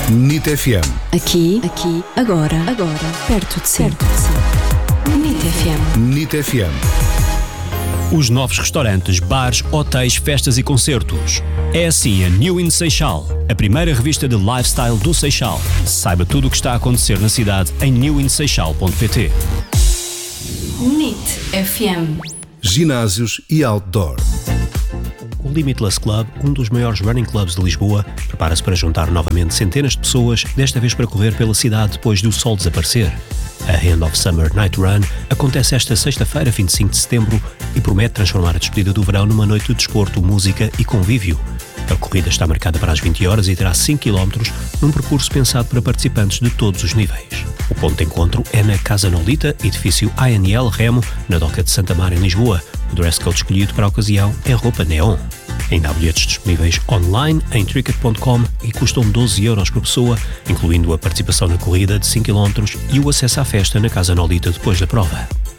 NIT FM. Aqui, agora, perto de si. NIT FM. NIT FM. Os novos restaurantes, bares, hotéis, festas e concertos. É assim a New in Seixal, a primeira revista de lifestyle do Seixal. Saiba tudo o que está a acontecer na cidade em newinseixal.pt. NIT FM. Ginásios e outdoor. O Limitless Club, um dos maiores running clubs de Lisboa, prepara-se para juntar novamente centenas de pessoas, desta vez para correr pela cidade depois do sol desaparecer. A End of Summer Night Run acontece esta sexta-feira, 25 de setembro, e promete transformar a despedida do verão numa noite de desporto, música e convívio. A corrida está marcada para as 20 horas e terá 5 km num percurso pensado para participantes de todos os níveis. O ponto de encontro é na Casa Nolita, edifício ANL Remo, na Doca de Santa Mar, em Lisboa. O dress code escolhido para a ocasião é roupa neon. Ainda há bilhetes disponíveis online em Tricket.com e custam 12 euros por pessoa, incluindo a participação na corrida de 5 km e o acesso à festa na Casa Nolita depois da prova.